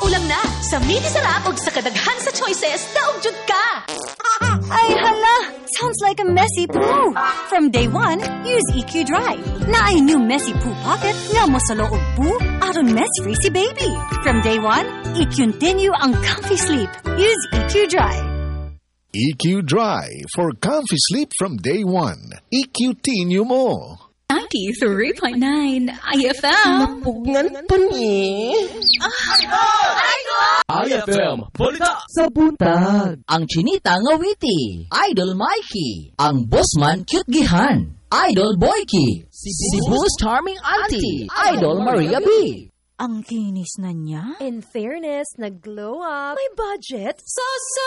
ulam na. Sa mini sarap ug sa kadaghan sa choices, daog jud ka. Ay, hala! Sounds like a messy poo. From day one, use EQ Dry. Na ay new messy poo pocket nga mo sa loob poo, aron mess-free si baby. From day one, i-continue ang comfy sleep. Use EQ Dry. EQ Dry for comfy sleep from day one. EQ-tinyo mo. 93.9 IFM. Napugngan pa ni. IFM, balita Sa buntag. Ang chinita nga witty, Idol Mikey. Ang bossman cute gihan, Idol Boyki. Cebu's charming auntie, Idol Maria B. Ang kinis na niya? In fairness, nag-glow up. May budget. So